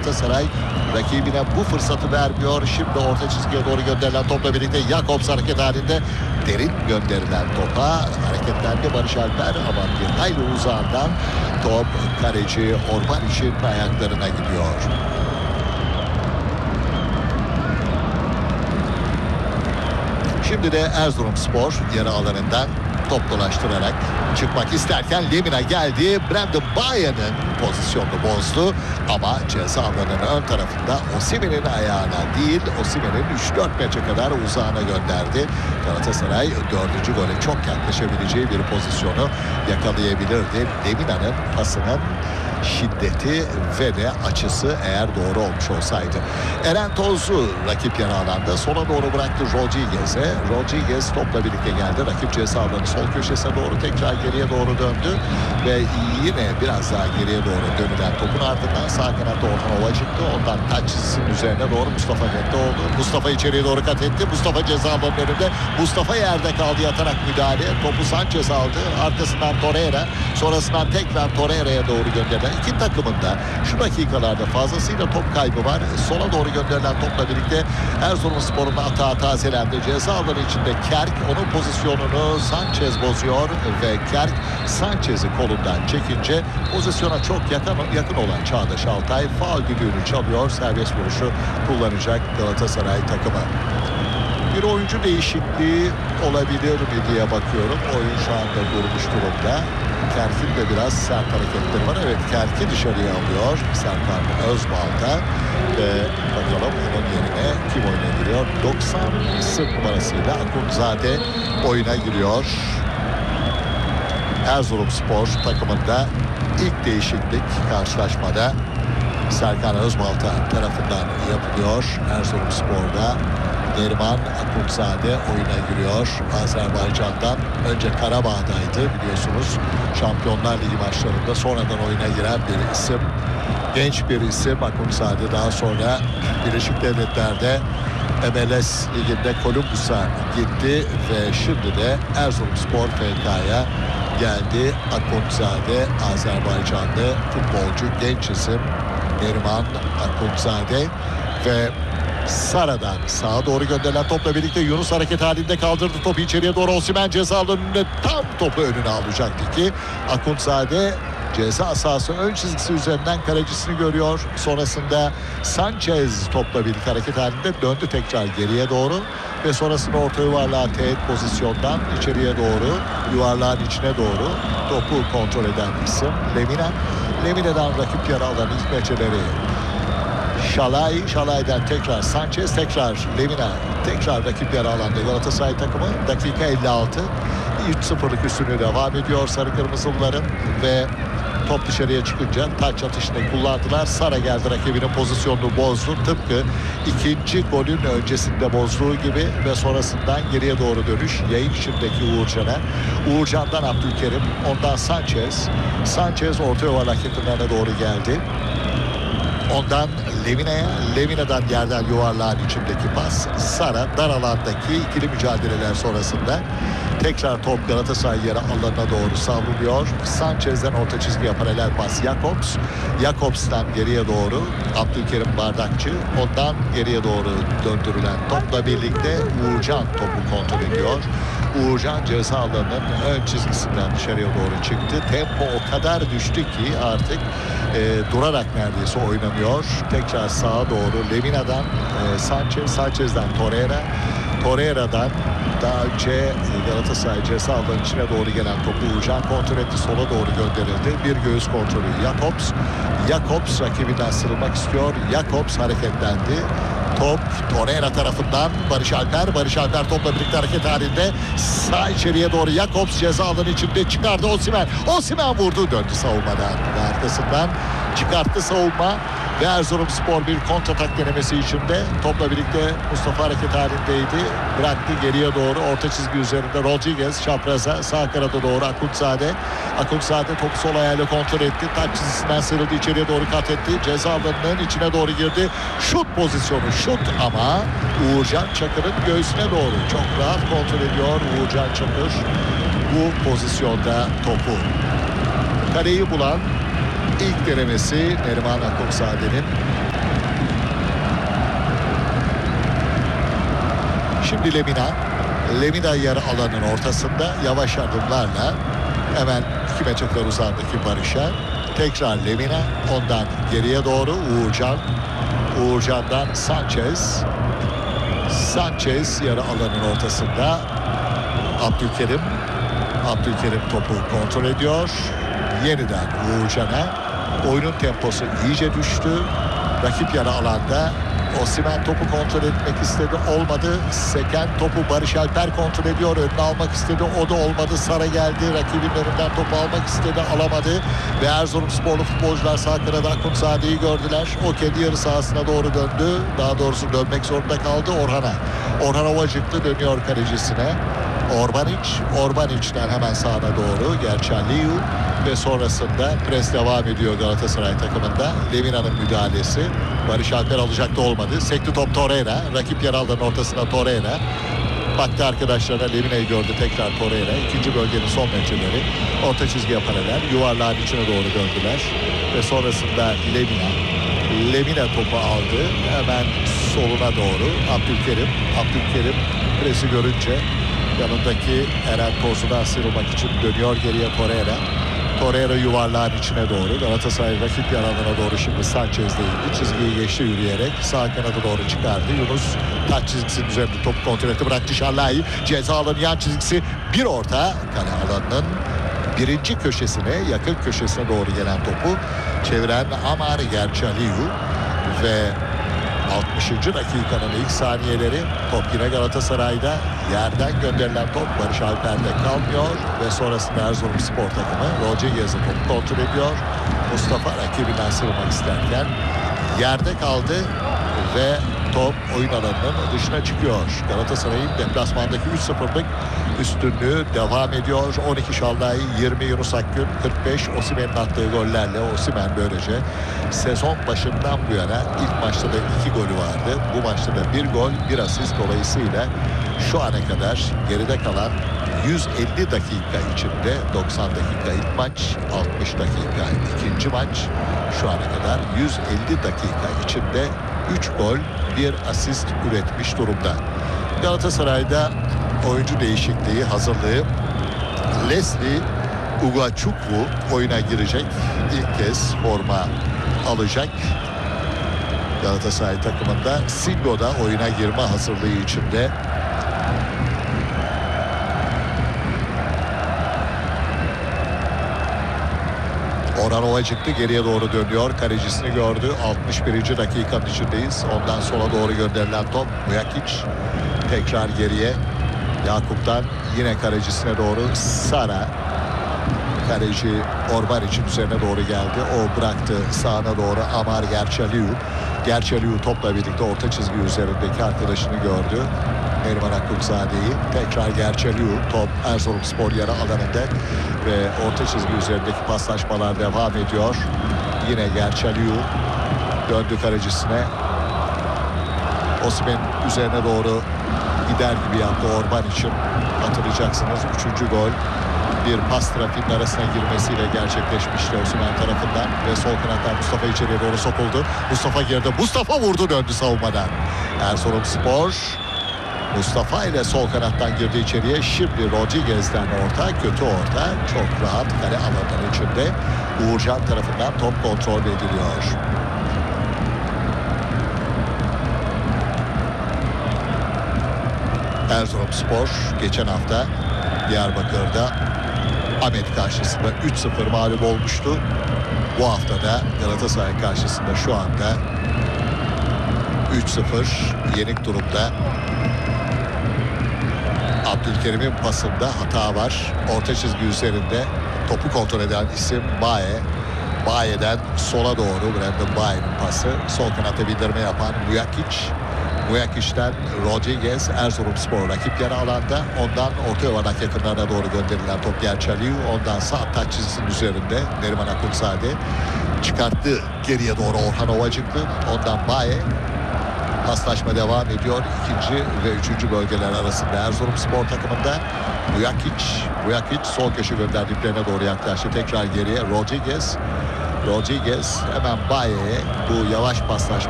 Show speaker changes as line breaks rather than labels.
Galatasaray rakibine bu fırsatı vermiyor. Şimdi orta çizgiye doğru gönderilen topla birlikte Jakobs hareket halinde, derin gönderilen topa hareketlendi Barış Alper ama bir hayli uzağından top kaleci Orban için ayaklarına gidiyor. Şimdi de Erzurumspor yarı alanından top dolaştırarak çıkmak isterken Lemina geldi. Brandon Baya'nın pozisyonunu bozdu ama ceza alanının ön tarafında Osimhen'in ayağına değil, Osimhen'in 3-4 metre kadar uzağına gönderdi. Galatasaray 4. gole çok yaklaşabileceği bir pozisyonu yakalayabilirdi. Lemina'nın pasının şiddeti ve de açısı eğer doğru olmuş olsaydı. Eren Tozlu rakip yarı alanda sola doğru bıraktı Rodriguez'e. Rodriguez topla birlikte geldi. Rakip ceza alanı sol köşesine doğru tekrar geriye doğru döndü ve yine biraz daha geriye doğru dönülen topun ardından sağ kanatta Orhan Ova çıktı. Ondan taç çizgisinin üzerine doğru Mustafa Gökte oldu. Mustafa içeriye doğru kat etti. Mustafa ceza alanının önünde. Mustafa yerde kaldı, yatarak müdahale. Topu Sanchez aldı. Arkasından Torreira. Sonrasından tekrar Torreira'ya doğru gönderdi. İki takımında şu dakikalarda fazlasıyla top kaybı var. Sola doğru gönderilen topla birlikte Erzurumspor'un hata tazelendi. Ceza alanı içinde Kerk, onun pozisyonunu Sanchez bozuyor ve Kerk Sanchez'i kolundan çekince pozisyona çok yakın olan Çağdaş Altay faul düdüğünü çalıyor. Serbest vuruşu kullanacak Galatasaray takımı. Bir oyuncu değişikliği olabilir mi diye bakıyorum. Oyun şu anda durmuş durumda. Kerk'in de biraz sert hareketleri var. Evet, Kerk'i dışarıya alıyor Serkan Özbal'da. Ve bakalım onun yerine kim oyuna giriyor? 90 sık numarasıyla Akunzade oyuna giriyor. Erzurumspor takımında ilk değişiklik karşılaşmada Serkan Özbalta tarafından yapılıyor. Erzurumspor'da Neriman Akunzade oyuna giriyor. Azerbaycan'dan önce Karabağ'daydı biliyorsunuz. Şampiyonlar Ligi maçlarında sonradan oyuna giren bir isim. Genç bir isim Akunzade, daha sonra Birleşik Devletler'de MLS Ligi'nde Columbus'a gitti ve şimdi de Erzurumspor FK'ya geldi. Akunzade Azerbaycanlı futbolcu, genç isim Neriman Akunzade ve Sara'dan sağa doğru gönderilen topla birlikte Yunus hareket halinde kaldırdı topu içeriye doğru. Osimhen ceza alanında tam topu önüne alacaktı ki Akunzade ceza sahası ön çizgisi üzerinden kalecisini görüyor. Sonrasında Sanchez topla birlikte hareket halinde döndü tekrar geriye doğru ve sonrasında orta yuvarlağa teğet pozisyondan içeriye doğru, yuvarlağın içine doğru topu kontrol eden isim Lemina. Lemina'dan rakip yarı alan ilk metreleri Şalay'dan tekrar Sanchez, tekrar Lemina, tekrar rakip yarı alanda Galatasaray takımı. Dakika 56. 3-0'lık üstünlüğü devam ediyor sarı kırmızılıların ve top dışarıya çıkınca taç atışını kullandılar. Sara geldi, rakibinin pozisyonunu bozdu. Tıpkı ikinci golün öncesinde bozduğu gibi ve sonrasından geriye doğru dönüş yayın içindeki Uğurcan'a. Uğurcan'dan Abdülkerim, ondan Sanchez. Sanchez orta yuvarlak yakınlarına doğru geldi. Ondan Lemina'ya, Lemina'dan yerden yuvarlağın içindeki pas. Sara dar alandaki ikili mücadeleler sonrasında tekrar top Galatasaray yarı alanına doğru savruluyor. Sanchez'den orta çizgiye paralel pas Jakobs. Jakobs'tan geriye doğru Abdülkerim Bardakçı. Ondan geriye doğru döndürülen topla birlikte Uğurcan topu kontrol ediyor. Uğurcan ceza alanının ön çizgisinden dışarıya doğru çıktı. Tempo o kadar düştü ki artık durarak neredeyse oynanıyor. Tekrar sağa doğru Lemina'dan Sanchez'den Torreira'dan daha önce Galatasaray ceza alanının içine doğru gelen topu Uğurcan kontrol etti. Sola doğru gönderildi. Bir göğüs kontrolü Jakobs rakibinden sıyrılmak istiyor. Jakobs hareketlendi. Top Torreira tarafından Barış Alper topla birlikte hareket halinde sağ içeriye doğru Jakobs ceza alanı içinde çıkardı. Osimhen vurdu, döndü savunmadan ve arkasından çıkarttı savunma ve Erzurumspor bir kontratak denemesi içinde topla birlikte Mustafa hareket halindeydi. Bıraktı geriye doğru orta çizgi üzerinde Rodriguez çapraza sağ kanada doğru Akunzade topu sol ayağıyla kontrol etti. Taç çizgisinden sıyrıldı, içeriye doğru kat etti. Ceza alanının içine doğru girdi. Şut pozisyonu ama Uğurcan Çakır'ın göğsüne doğru çok rahat kontrol ediyor Uğurcan Çakır bu pozisyonda topu. Kaleyi bulan ilk denemesi Neriman Akunzade'nin Şimdi Lemina yarı alanın ortasında yavaş adımlarla hemen 2 metre kadar uzağındaki Barış'a. Tekrar Lemina, ondan geriye doğru Uğurcan'dan Sanchez yarı alanın ortasında. Abdülkerim topu kontrol ediyor. Yeniden Uğurcan'a. Oyunun temposu iyice düştü. Rakip yarı alanda. Osimhen topu kontrol etmek istedi, olmadı. Seken topu Barış Alper kontrol ediyor, önüne almak istedi, o da olmadı. Sara geldi, rakibin önünden topu almak istedi, alamadı. Ve Erzurumsporlu futbolcular sağ kanada Akunzade'yi gördüler. O kendi yarı sahasına doğru döndü. Daha doğrusu dönmek zorunda kaldı Orhan Ovacıklı dönüyor kalecisine. Orbanic'den hemen sağına doğru Gerçaliu ve sonrasında pres devam ediyor Galatasaray takımında. Lemina'nın müdahalesi. Barış Alper alacaktı, olmadı. Sekti top Torreira. Rakip yer alanın ortasına Torreira. Baktı arkadaşlarına, Lemina'yı gördü, tekrar Torreira. İkinci bölgenin son metreleri. Orta çizgiye paralel. Yuvarlağın içine doğru döndüler. Ve sonrasında Lemina topu aldı. Hemen soluna doğru Abdülkerim presi görünce yanındaki Eren Tosun'a sıyrılmak için dönüyor geriye Torreira yuvarlağın içine doğru. Galatasaray rakip yararına doğru şimdi Sanchez'deydi. Çizgiyi geçti yürüyerek. Sağ kanada doğru çıkardı. Yunus taç çizgisinin üzerinde topu kontrol etti. Bıraktı Şallai. Ceza alanı yan çizgisi. Bir orta. Kale alanının birinci köşesine, yakın köşesine doğru gelen topu çeviren Amar Gerçaliu ve 60. dakikanın ilk saniyeleri. Top yine Galatasaray'da. Yerden gönderilen top Barış Alper'de kalmıyor ve sonrasında Erzurumspor takımı Rodriguez'in topu kontrol ediyor. Mustafa rakibinden sıyrılmak isterken yerde kaldı ve top oyun alanının dışına çıkıyor. Galatasaray'ın deplasmandaki 3-0'lık üstünlüğü devam ediyor. 12 Şallai, 20 Yunus Akgün, 45 Osimhen'in attığı gollerle Osimhen böylece sezon başından bu yana ilk maçta da 2 golü vardı. Bu maçta da 1 gol, 1 asist, dolayısıyla şu ana kadar geride kalan 150 dakika içinde 90 dakika ilk maç, 60 dakika ikinci maç, şu ana kadar 150 dakika içinde 3 gol, 1 asist üretmiş durumda. Galatasaray'da oyuncu değişikliği hazırlığı. Leslie Ugachukwu oyuna girecek. İlk kez forma alacak. Galatasaray takımında Singo da oyuna girme hazırlığı içinde. Orhan Ovacıklı geriye doğru dönüyor. Kalecisini gördü. 61. dakikanın içindeyiz. Ondan sola doğru gönderilen top Mujakic. Tekrar geriye. Yakup'tan yine kalecisine doğru Sara. Kaleci Orbanic'in üzerine doğru geldi. O bıraktı sağına doğru Amar Gerçaliu topla birlikte orta çizgi üzerindeki arkadaşını gördü. Neriman Akunzade'yi. Tekrar Gerçaliu, top Erzurumspor yarı alanında ve orta çizgi üzerindeki paslaşmalar devam ediyor. Yine Gerçaliu döndü kalecisine. Osimhen üzerine doğru gider gibi yaptı Orban için. Hatırlayacaksınız 3. gol bir pas trafiğinin arasına girmesiyle gerçekleşmişti Osimhen tarafından ve sol kanattan Mustafa içeriye doğru sokuldu. Mustafa girdi. Mustafa vurdu, döndü savunmadan. Erzurumspor Mustafa ile sol kanattan girdi içeriye. Şimdi Rodriguez'den orta, kötü orta. Çok rahat kale alanının içinde. Uğurcan tarafından top kontrol ediliyor. Erzurumspor geçen hafta Diyarbakır'da Ahmet karşısında 3-0 mağlup olmuştu. Bu hafta da Galatasaray karşısında şu anda 3-0 yenik durumda. Abdülkerim'in pasında hata var. Orta çizgi üzerinde topu kontrol eden isim Baye. Baye'den sola doğru Brandon Baye'nin pası. Sol kanatta bildirme yapan Mujakic'ten Rodriguez. Erzurumspor rakip yarı alanda. Ondan orta yuvarlak yakınlarına doğru gönderilen top Gerçaliu. Ondan sağ taç çizgisinin üzerinde Neriman Akunzade çıkarttı geriye doğru Orhan Ovacıklı. Ondan Baye. Paslaşma devam ediyor. 2. ve 3. bölgeler arasında Erzurumspor takımında. Mujakic sol köşe gönderdiklerine doğru yaklaştı. Tekrar geriye Rodriguez hemen Baye'ye bu yavaş paslaşma